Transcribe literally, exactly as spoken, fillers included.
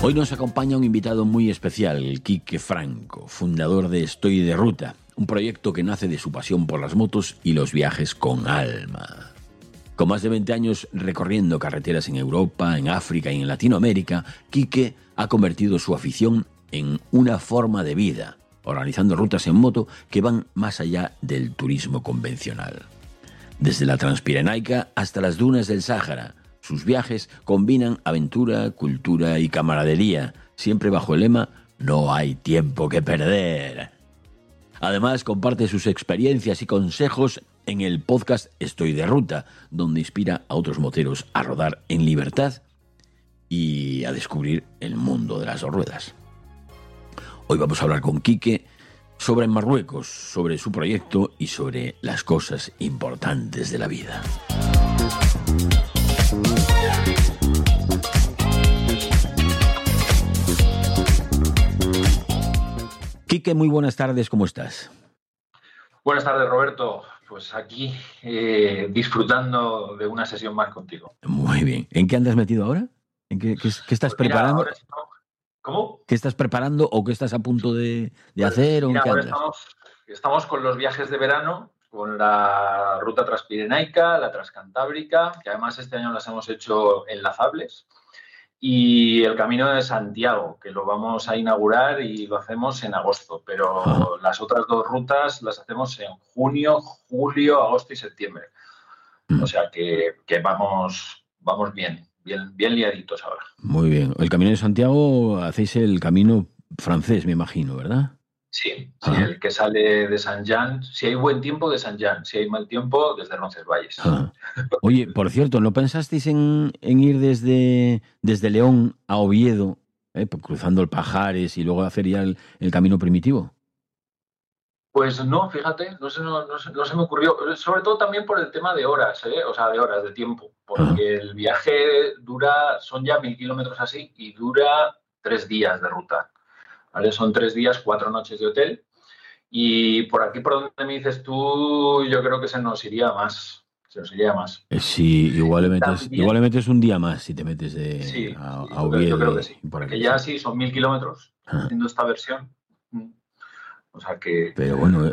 Hoy nos acompaña un invitado muy especial, Quique Franco, fundador de Estoy de Ruta, un proyecto que nace de su pasión por las motos y los viajes con alma. Con más de veinte años recorriendo carreteras en Europa, en África y en Latinoamérica, Quique ha convertido su afición en una forma de vida, organizando rutas en moto que van más allá del turismo convencional. Desde la Transpirenaica hasta las dunas del Sáhara, sus viajes combinan aventura, cultura y camaradería, siempre bajo el lema «No hay tiempo que perder». Además, comparte sus experiencias y consejos en el podcast Estoy de Ruta, donde inspira a otros moteros a rodar en libertad y a descubrir el mundo de las dos ruedas. Hoy vamos a hablar con Quique sobre Marruecos, sobre su proyecto y sobre las cosas importantes de la vida. Quique, muy buenas tardes, ¿cómo estás? Buenas tardes, Roberto. Pues aquí eh, disfrutando de una sesión más contigo. Muy bien. ¿En qué andas metido ahora? ¿En qué, qué, qué estás Pues mira, preparando? ahora estamos... ¿Cómo? ¿Qué estás preparando o qué estás a punto de, de Pues hacer? mira, ¿O en qué ahora andas? estamos, estamos con los viajes de verano, con la ruta transpirenaica, la transcantábrica, que además este año las hemos hecho enlazables, y el Camino de Santiago, que lo vamos a inaugurar y lo hacemos en agosto, pero Ajá. las otras dos rutas las hacemos en junio, julio, agosto y septiembre. Mm. O sea que, que vamos, vamos bien, bien, bien liaditos ahora. Muy bien. El Camino de Santiago hacéis el camino francés, me imagino, ¿verdad? Sí, sí, Ajá. el que sale de San Jan, si hay buen tiempo, de San Jan, si hay mal tiempo, desde Roncesvalles. Ajá. Oye, por cierto, ¿no pensasteis en, en ir desde, desde León a Oviedo, eh, pues cruzando el Pajares y luego hacer ya el, el camino primitivo? Pues no, fíjate, no se, no, no, se, no se me ocurrió, sobre todo también por el tema de horas, ¿eh? O sea, de horas, de tiempo, porque Ajá. el viaje dura, son ya mil kilómetros así, y dura tres días de ruta, ¿vale? Son tres días, cuatro noches de hotel, y por aquí, por donde me dices tú, yo creo que se nos iría más, se nos iría más. Eh, sí, igual le Y metes, también, igual le metes un día más si te metes de, sí, a, sí, a yo, creo, yo Oviedo creo que y, sí, y por porque aquí, ya sí. sí son mil kilómetros Ajá. haciendo esta versión, o sea que... Pero bueno,